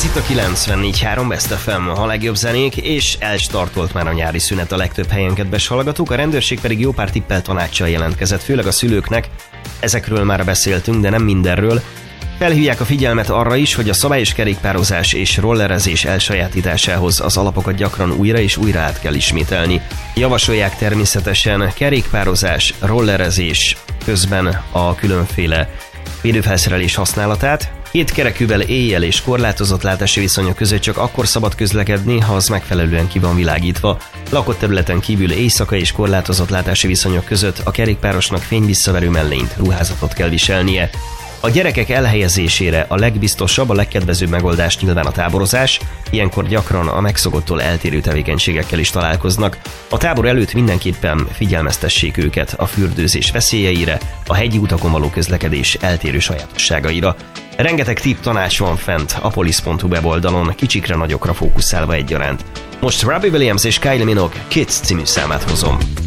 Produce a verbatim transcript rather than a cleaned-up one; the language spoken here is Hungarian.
Ez itt a kilencvennégy három Best ef em, a legjobb zenék, és elstartolt már a nyári szünet a legtöbb helyen, kedves hallgatók, a rendőrség pedig jó pár tippel tanácssal jelentkezett, főleg a szülőknek. Ezekről már beszéltünk, de nem mindenről. Felhívják a figyelmet arra is, hogy a szabályos kerékpározás és rollerezés elsajátításához az alapokat gyakran újra és újra át kell ismételni. Javasolják természetesen kerékpározás, rollerezés közben a különféle védőfelszerelés használatát. Két kerekűvel éjjel és korlátozott látási viszonyok között csak akkor szabad közlekedni, ha az megfelelően ki van világítva. Lakott területen kívül éjszaka és korlátozott látási viszonyok között a kerékpárosnak fényvisszaverő mellényt, ruházatot kell viselnie. A gyerekek elhelyezésére a legbiztosabb, a legkedvezőbb megoldás nyilván a táborozás, ilyenkor gyakran a megszokottól eltérő tevékenységekkel is találkoznak. A tábor előtt mindenképpen figyelmeztessék őket a fürdőzés veszélyeire, a hegyi utakon való közlekedés eltérő sajátosságaira. Rengeteg tipp, tanács van fent a police pont hu weboldalon, kicsikre nagyokra fókuszálva egyaránt. Most Robbie Williams és Kylie Minogue Kids című számát hozom.